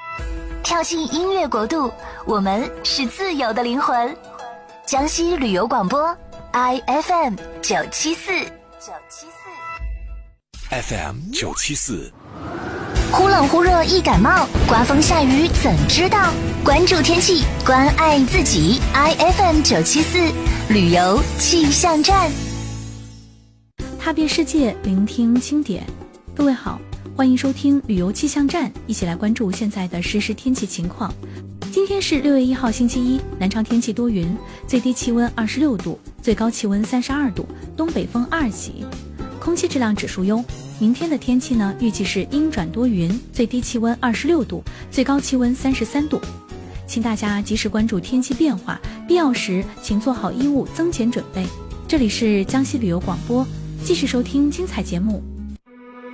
跳进音乐国度，我们是自由的灵魂。江西旅游广播 ，IFM 974。 FM 974。 忽冷忽热易感冒，刮风下雨怎知道？关注天气，关爱自己。IFM 974旅游气象站， 踏遍世界，聆听经典。各位好，欢迎收听旅游气象站，一起来关注现在的实时天气情况。今天是6月1号星期一，南昌天气多云，最低气温26度，最高气温32度，东北风2级，空气质量指数优。明天的天气呢，预计是阴转多云，最低气温26度，最高气温33度。请大家及时关注天气变化，必要时请做好衣物增减准备。这里是江西旅游广播，继续收听精彩节目，